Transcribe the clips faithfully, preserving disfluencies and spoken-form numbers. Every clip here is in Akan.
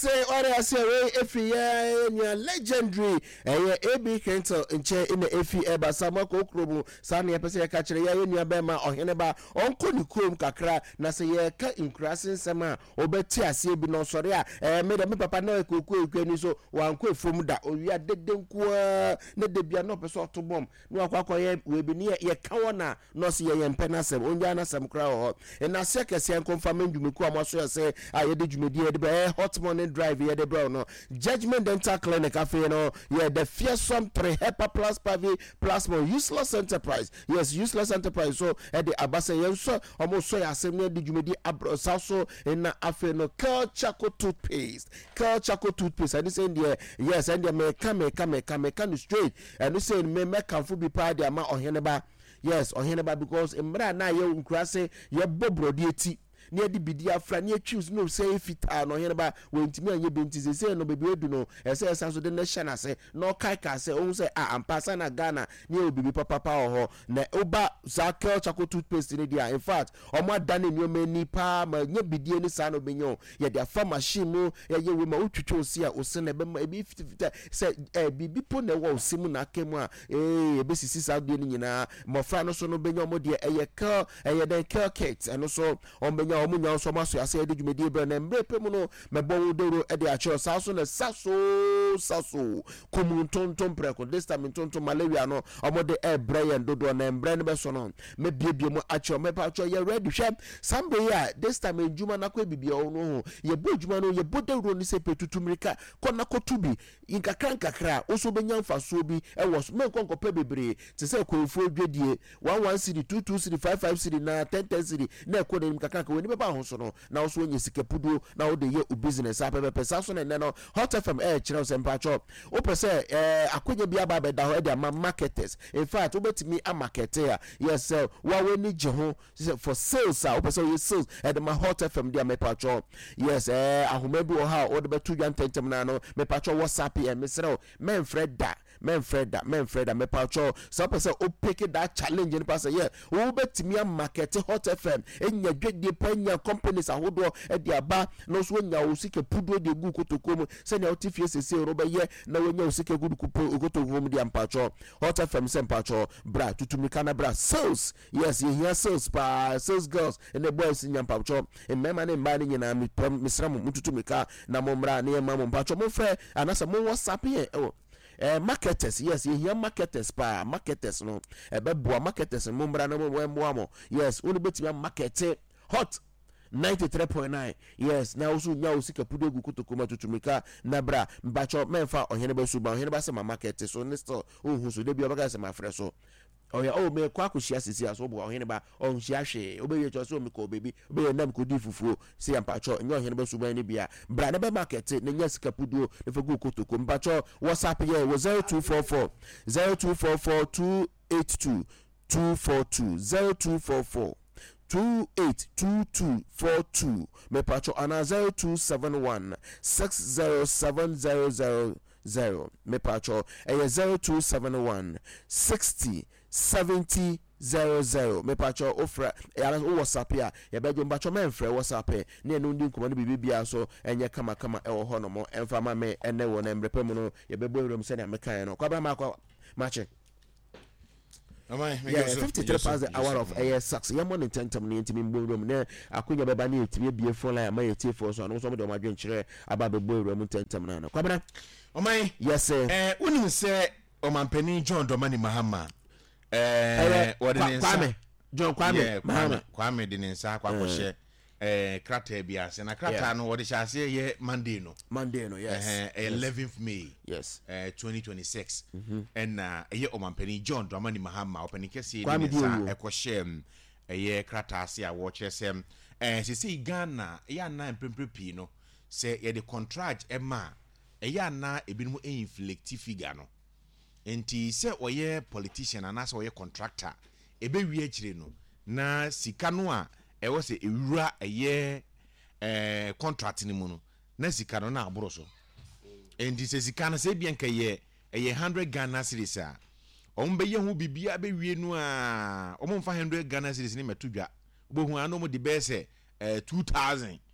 say ore ase we efi ya nya legendary eh A B Kentel nche in the efi eba samako okrobu sa na pese ya ka kire ya nua be ma ohene ba onko ni kurom kakra na se ye ka inkrasin sema obeti ase bi no sore a eh me de me papa na ekoku ekwe ni so wanko efom da owia dedenku na de bia no pese otobom no akwakọ ye we bi ne ye ka wona no se ye yempe na sem onja na sem kra ho e na se kese en confirm ndwumeku amaso ya se aye de dwumedi ye de be hot morning drive ye de bro no Judgment Dental Clinic afi no ye the fearsome pre hepa plus pavi plus more useless enterprise yes useless enterprise so e de abase ye so omo so ya asem ne de dwumedi abro so e na afi no Curl Charcoal toothpaste Curl Charcoal toothpaste and say there yes and there me come me come me come come straight and say me me can fu be proud ama ohene ba yes ohene ba because emra na ye nkurase ye bobrodi eti near the bidia fra near choose no say fit and no here ba when to me and you been to say no baby do no e say so the nation say no kai ka say o say ah ampasa na Ghana near baby papa pa ho na oba Curl Charcoal toothpaste ni dia in fact o ma dane ni o mani pa ma nya bidie ni sa no benyo ye dia fa machine mu ye ye we ma utwitwo si a o se na be ma e bi fit say eh bibi po na wo simu na akemu a eh e be sisi sa de ni nyina mo fra no so no benyo mo de e ye Curl e ye den Curl kit and so on benyo omunya so maso ase de dwumedi bre na mbre pemu no mebo wodoro e de acho saso na saso saso komuntonton preko this time tonton malaria no omode e bre yen dodo na mbre ne be so no me biebie mu acho me pa acho ye ready hwe sambe ya this time enjuma na kwa bibia wo no ye bo djuma no ye bo dawro ni se petutumrika kona kotubi inkakran kakra oso benya mfaso bi e wo me konko pe bebre te se kofu dwedie eleven city twenty-two city fifty-five city na ten ten city na ko de kakra ka woni ba ho so no na wo so onye sikapudo na wo de ye u business apepe pesa so na no Hot F M eh kire so mpacho wo pese eh akonya bia ba beda ho e de marketers in fact wo betimi a marketer yes wa we ni je ho for sales wo pese wo sales e de ma Hot F M dia mepacho yes eh ahoma bi wo ha wo de betu dwan tentem na no mepacho WhatsApp e mesre men freda men freda men freda mepacho so pese o pick that challenge ni pase yeah wo betimi a market Hot F M enya dwedie panya companies ahodo e dia ba no so nya wo sike pudo de gu kotokom se na otifie sese roba ye na wonya wo sike gu kotokom dia mpacho Hot F M se mpacho bra tutumika na bra sales yes ye here sales pa sales girls and the boys nya mpacho e mema ne mba ni nyina misramu mututumika na momra ne mama mpacho mo frɛ anasa mo WhatsApp ye oh eh marketers yes ye here marketers pa marketers no e be boa marketers mo mbra na mo mo mo yes oni betimi market Hot ninety-three point nine yes na usu nya usika pudo gu kotokoma tutumika na bra mbacho menfa ohene ba suba ohene ba se ma market so ne still ohun so de bi obaga se ma frɛ so oya o me kwa kuhia sisi aso bo ohene ba onhia hwe obeye cho so me ko bebi obeye nam ko di fufuo se ampacho nya ohene ba suba ne bia bra ne ba market ne nya sika pudo ne fa gu kotoko mbacho WhatsApp ye wo zero two four four zero two four four two eight two two four two zero two four four two eight two two four two me pacho ana zero two seven one six zero seven zero zero zero me pacho e zero two seven one sixty seventy zero zero me pacho ofra e ala o WhatsApp ya ye bejo mbacho menfre WhatsApp ne no ndi nkoma no bibia so enye kama kama e wo ho no mo emfa ma me ene wo na mbrepem no ye bebo ewrum se na me kan no kwa ba ma kwa mache Amai, yeah, fifty-three past the hour of air sucks. Yeah, morning ten time ni intimi mbo room ne akunya beba ni intimi bie phone line my tie for so no so mo de ma dwen kire aba bebo room ten time na no. Kwabena. Amai, yes sir. Eh, unim se Omampani John Dramani Mahama. Eh, what is Kwame? John Kwame Mahama. Kwame de nsa kwa kohye eh krata bia se na krata no wo de hyase ye Monday no. Monday no, yes. Eh, eleventh May. Yes. Eh twenty twenty-six. And uh ye Omampani John Dramani Mahama opani kese de nsa ekoshem eh krata ase a wo kyesem eh sisi Ghana ya na mpemprepi no se ye de contract ema eh ya na ebinumu e inflictive figure no. Enti se oye politician anasa oye contractor ebe wi akire no na sika no a e wo se ewura eye eh contract ni mu no na sika no na aboro so enti se sika na se bia nka ye eye one hundred Ghana cedis a ombe ye hu bibia be wi no a omon fa one hundred Ghana cedis ni metodwa obo hu ano mo de be se eh two thousand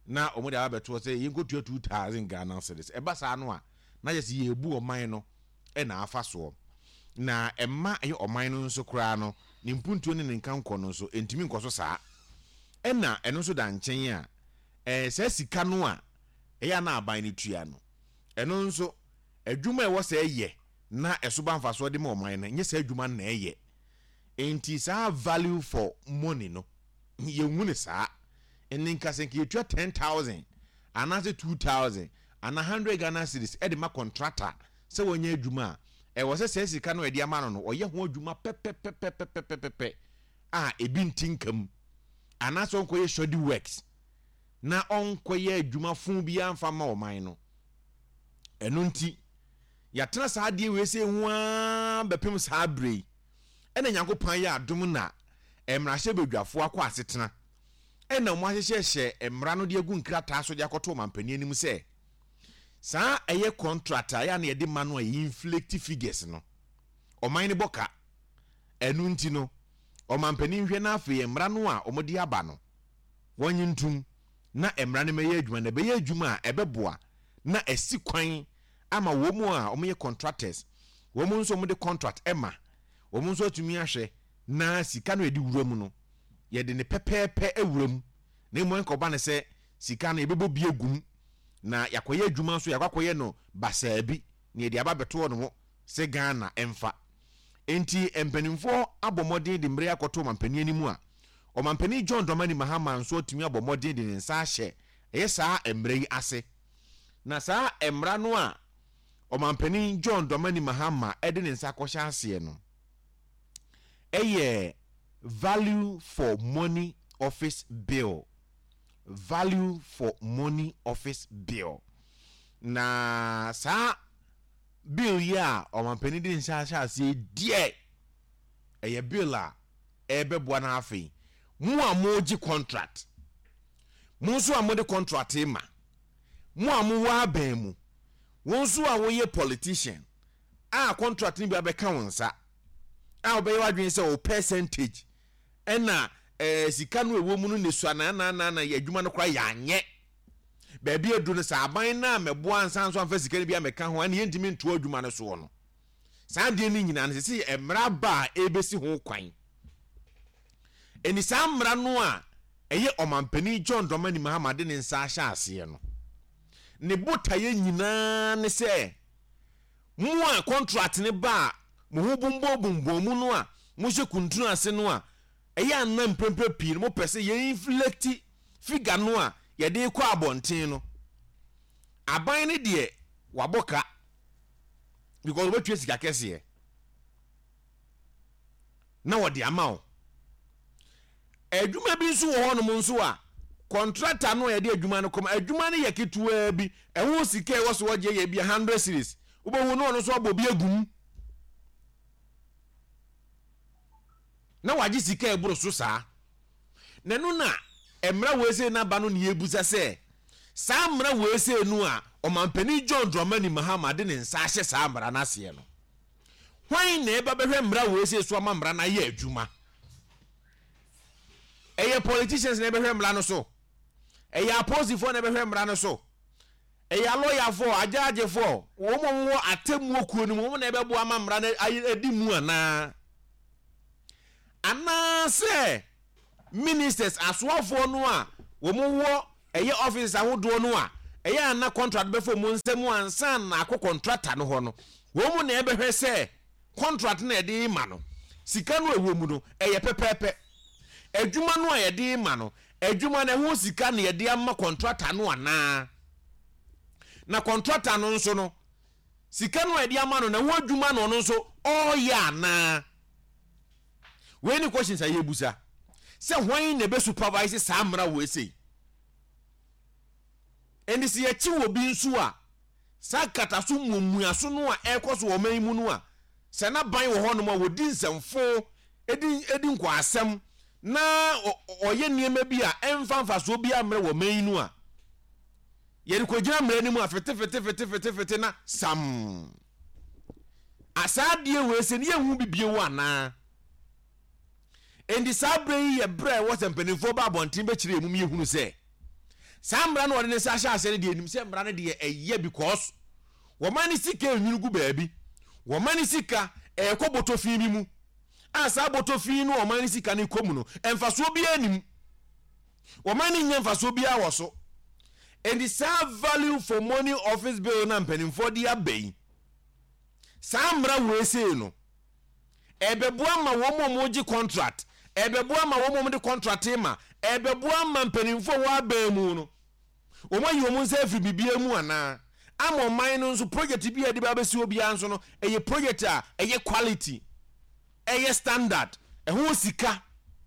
na omo de abeto say yinko two thousand Ghana cedis eba sa no a na yesi ye bu oman no e na afa so na emma ye oman no nso kra no ni mpuntuo ne nkanko no nso entimi nkoso saa e na eno nso da nchen a eh se sika no a e ya na aban ne tua no eno nso adwuma e wo se ye na esoba mfaso de ma oman na nye se adwuma na eye enti saa value for money no ye nwune saa eni nkase nke yetua ten thousand anase two thousand ana one hundred Ghana cedis e de ma contractor se wonye adwuma e wo se se sika no e de ama no no oye ho adwuma pepepepepepepe a ebi ntinkam anase onkoye shoddy works na onkoye adwuma fun bi amfa ma oman no eno nti ya tena saa de we se hua bepem saa brei ena nyankopan ya adom na emrahye bedwafo akọ asetena ena mo ahyehye emra no de agu nkrata so de akoto mampani anim se saa eye contractor ya na ye de ma no inflate figures no oman ne boka enu nti no o mampani hwe na afa emra no a omodi aba no wonyi ntum na emra ne meye adwuma na beye adwuma a ebeboa na esi kwan ama wo mu a omye contractors wo mu nso mo de contract ema wo mu nso tumi ahwe na sika no edi wuram no ye de ne pepepe ewuram na mo enkoba ne se sika no ebebo bi egum na yakoye adwuma nso yakwakoye no basaabi na edi aba beto no se Ghana emfa enti empanimfo abomodin de mbre akoto mampani animu a o mampani John Dramani Mahama nso tumi abomodin de nsa ahye eye saa embre yi ase na saa emra no a o mampani John Dramani Mahama ede ne nsa akosha ase no eye value for money office bill value for money office bill na sa bill ya o mampani de nsa ase die eye bill a ebeboa na afi mu a moji contract mu so a mo de contract ma mu a mo wa ban mu won so a wo ye politician a contract ni bi abeka wonsa a obey wadwen say o percentage ena eh sika no ewo mu no nesu na na na na ya adwuma no kra ya anye ba bi edu no sa aban na mebo ansa nso amfa sika ni bi ameka ho ana yentimi nto adwuma no so no saa de ni nyina no se emra ba ebesi ho kwan eni saa mra no a eye omampani John Dramani Mahama de ne nsa ahya ase no ne botaye nyina ne se mu a contract ne ba mo ho bombo bombo mu no a mo hye kuntunu ase no a eye anam prempe pi mo pese ye inflate figure no a ye de kwa abonten no aban ne de waboka because we twa sika kese na wodi amao adwuma bi nso wo hono mo nso a contractor no ye de adwuma no kom adwuma no ye ketua bi eho sika e wo so woje ye bi one hundred series ubohu no no so abobi agum na waji sika e buru so saa nenu na emra wese na ba no ne ebuza se saa mra wese nu a omampani John Dramani Mahama de ne nsa ahye saa mra na ase no hwan na eba behwe mra wese so ama mra na ye adwuma eye politicians na behwe mra no so eye opposition for na behwe mra no so eye lawyer for ajaje for wo mo wo atemu okuo ni mo na ebebo ama mra na edi mu ana ana se ministers aswafo no a wo mo wo eye office ahodo no a eye ana contract befo mo nsem ansa na akọ contractor no ho no wo mo na ebehwe se contract na edi ma no sika no ewo mu no eye pepepe adwuma no a edi ma no adwuma na ho sika na edi ama contractor no ana na contractor no nso no sika no edi ama no na ho adwuma no no nso o ya na we ni questions aye busa se hwan na be supervise samra we say endi se yachi wo bi nso a sakata so mumuaso no a ekoso wo man mu no a se na ban wo hono ma wodi nsamfo edi edi nkwa asem na oye niema bi a emfanfa so bi amre wo man nu a yeri ko gina mre ni mu afete fete fete fete fete na sam asadie we se ne hu bibie wo ana endi sabre ye bre wo sempanifo ba bontin be kire mu mi hunu se Sambra no ne sa sha ase de nim se mbra ne de eye because wo mani sika enwunugu baabi wo mani sika e ko botofin bi mu asa botofin no wo mani sika ne komu no emfaso bi anim wo mani nya emfaso bi a wo so and the same value for money office bill na mpenim for dia bay Sambra we say no ebeboa ma wo mo moji contract ebeboa ma wo mo de contract ma ebeboa ma mpenim for wa ba mu no wo ma yi wo mo se fi bibia mu ana amo man no so project bi ade ba besi obi anso no eye project a eye quality eye standard e ho sika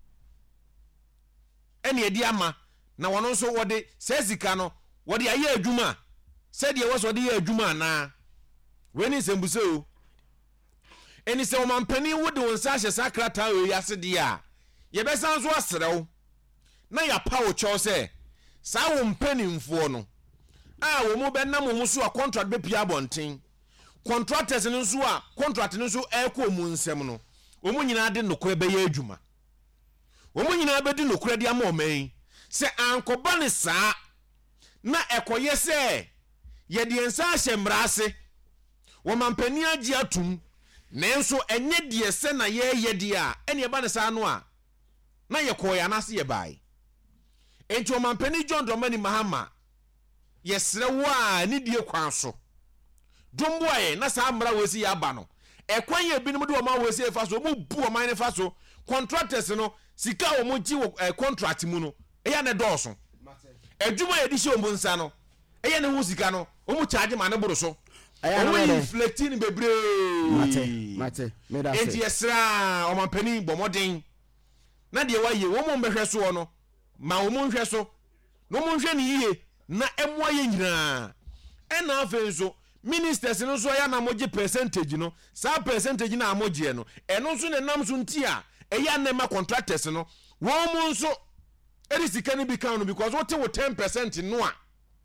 ene edi ama na wono so wode se sika no wode aye adwuma se de wo so de ye adwuma na weni sembuse o eni se o mampani wode won sa hye sakrata o yase de a ye besan so asrew na ya pa wo cho se sa wo mpanimfo no a wo mu benam wo so a contract be pia bonten contractors no so a contract no so e ko mu nsem no wo mu nyina de nokore be ye adwuma wo mu nyina be de nokore de amoman se ankoba ne saa na ekoye se ye de ensa hye mrase wo mampani agi atum nenso enye de se na ye ye de a ene e ba ne saa no a na ye koya na se ye bai enti wo mampani John Dramani Mahama yesre wa ni die kwan so domboaye na saa mra wesi ya ba no ekwan ye binum de o ma wesi e fa so mu bu o man ne fa so contractors no sika o mo ji wo contract mu no e ya ne dɔɔso adwuma ye di hye o mbonsa no e ya ne hu sika no o mu charge ma ne boro so o mu inflecting bebre mate mate me da say enti yesra o mampani bomoden na de wa ye wo mo mbehwe so no ma wo mo nhwe so no mo nhwe ni yiye na emwa ye nyina ena afenso ministers no so ya na moje percentage no sa percentage na amoje no eno so ne nam so ntia e ya na ma contractors no wo mo nso eri sika ni bi kan no because what wo ten percent no a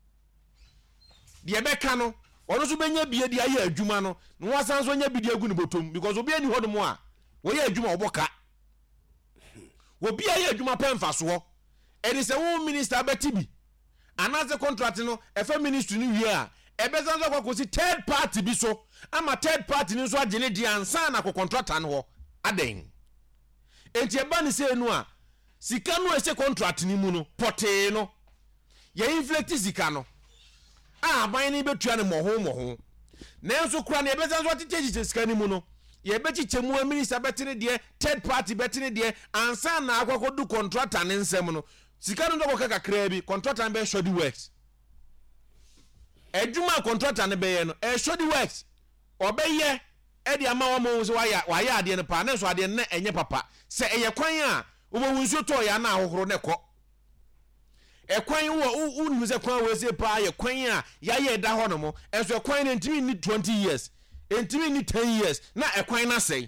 de be ka no ono so benya bie de aye adwuma no no wasan so nya bi de agu ni botom because obi ani hodo mo a wo ye adwuma oboka wo bi aye adwuma pemfa so eri se wo minister betibi anaze contract no efa ministry ni wie a ebezan so kwakosi third party bi so ama third party ni so agene di ansa na ko contractor no ho aden enti eba ni se nu a sika no ese contract ni mu no pote no ye inflate sika no a ban ni betua ne moho moho nenso kura ne ebezan so tete sika ni mu no ye bechi chemu minister betene de third party betene de ansa na akwakodu contractor ne nsem no sika no ndoko kakra bi contractor be shoddy works ejuma contractor ne be ye no e shoddy works obeye e de ama wo mo so waya waya ade ne pa ne so ade ne enye papa se eye kwan a wo mo nso to ya na ahohoro ne ko e kwan wo unu se kwan we se pa ye kwan a ya ye da ho no mo e so kwan ne ntimi ni twenty years ntimi ni ten years na e kwan na sei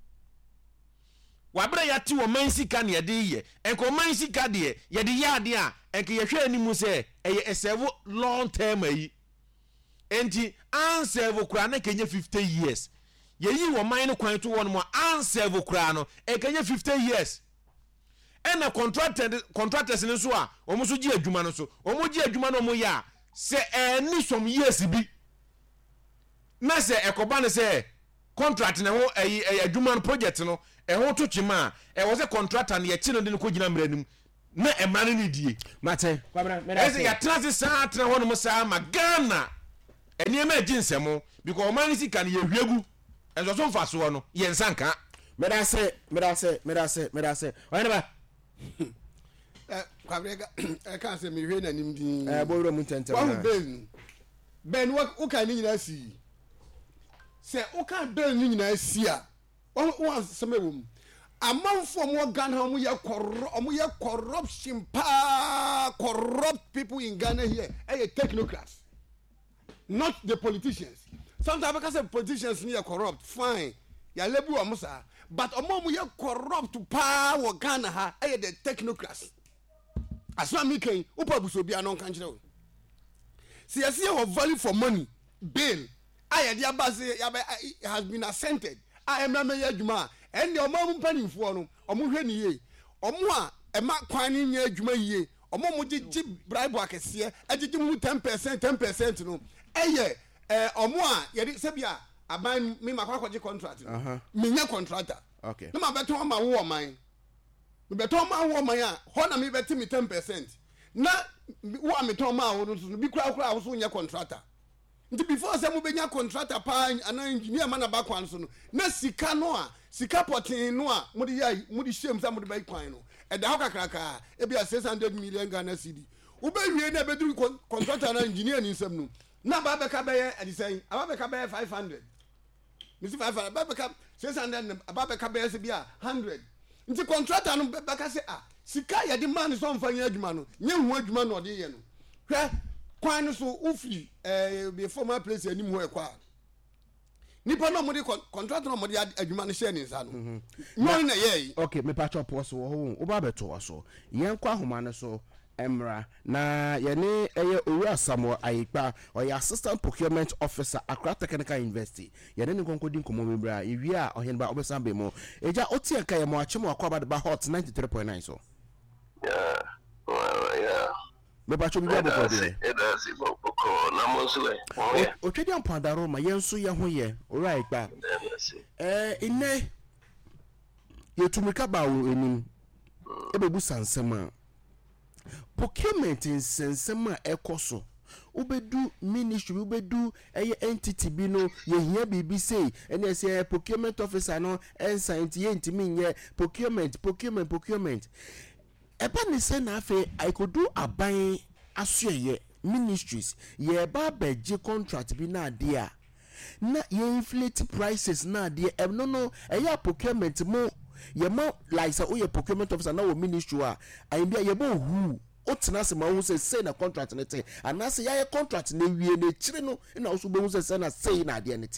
wabra ya ti wo mansika ne yede ye enko mansika de yede ya de a enke ye hwe animu se eye eserve long term ayi enti an serve kura na kenye fifty years ye yi wo man ne kwan to won mo an serve kura no e kenye fifty years ena contracted contractors ne so a omo so gi adwuma no so omo gi adwuma no mo ya se eni some years bi na se ekoba ne se contract ne ho ayi adwuma no project no e ho to chima e wo se contractor ne ye chi no de ko gina mranim na e mane ne die mate kwabra me da say ya transi sa tra ho no mo sa ma Ghana eni ma ginsemo because o man si kan ye hwegu e so so mfa so no ye nsanka me da say me da say me da say me da say why ba eh kwabra e kan say me hwe na nim din eh bo ro mu tentem na ben ben wo kan ni nyina si se wo kan ben ni nyina si a wo wo semewum amanfo mo Ghana mo ye corrupt mo ye corruption pa corrupt people in Ghana here eh technocrats not the politicians. Sometimes because the politicians near corrupt fine ya lebu amusa but omo mo ye corrupt pa wo Ghana ha eh the technocrats aswa mi kan upa buso bia no kan kire o see see your value for money bail aye dia base has been assented I am me adwuma and the omo mpanimfo no omo hwe ni ye omo a e ma kwan ni nya adwuma yiye omo mo gigi bribe akese e gigi mu ten percent ten percent no eye eh omo a ye se bia aban me makwa kwaje contract no me nya contractor okay na ma beto ma wo man me beto ma wo man a ho na me beti me ten percent na wo ameto ma wo no bi kura kura wo so nya contractor nti before say mo benya contractor pa ana engineer man na ba kwan so no na sika no a sika potin no a mo de ya mo de shame say mo de ba kwan no e da ho kakraka e bia six hundred million Ghana cedi wo be wie na be duru contractor na engineer ni nsam no na ba be ka be e adisen aba be ka be five hundred misi five hundred ba be ka six hundred aba be ka be se bia one hundred nti contractor no be ka say ah sika ya di man so mfanya adwuma no nya hu adwuma no de ye no hwɛ kwan no so ufiri eh be former place anim ho ekwa nipa no mo de contractor no mo de adwuma no share ni nsa no no na ye okay me pa chop so ho wo ba beto so yen kwa homa no so emra na ye ne eye owu asamo ayipa or assistant procurement officer Accra Technical University ye ne nkonkodi nkomo mebra ewi a ohen ba obesan be mo eja otie ka ye mo achemo akwa ba hot ninety-three point nine so yeah well yeah me ba chobi babo ko de e da si boko na mo so e o twedi ampadaro ma yenso ye ho ye oru ayipa eh ine ye tumika ba wo enim e bebu sansema procurement nsensem a ekoso ubedu ministry ubedu eye entity bi no ye hia bibi say ene say procurement officer no ensa enti ye ntimi nye procurement procurement procurement eba ni say na afa I could do aban asoye ministries ye ba beje contract bi na ade a na ye inflate prices na ade e no no eye procurement mo ye ma like say o ye procurement officer na wo ministry a ai bia ye bo hu o tena se ma wo say say na contract ne te ana say ya contract na wie na chire no na wo so be wo say na say na ade ne te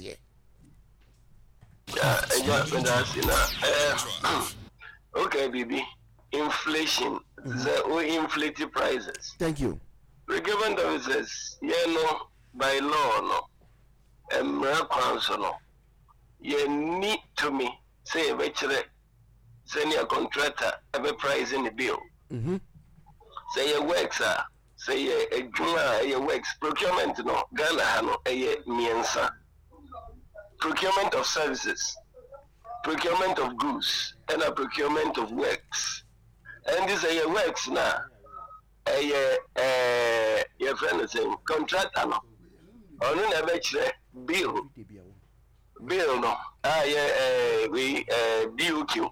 yeah yeah that's enough eh okay baby inflation the o inflate prices thank you procurement officers you know by law no emra council no you need to me say be chire send your contractor every price in the bill mhm say your works are say a juma your works procurement no Ghana ha no eye miensa procurement of services procurement of goods and a procurement of works and this a works na a eh your friend is saying contractor no onu na be chire bill bill no ah yeah we eh B O Q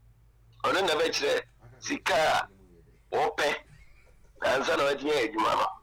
onu na be chire sika ope ansa na watinye ejuma no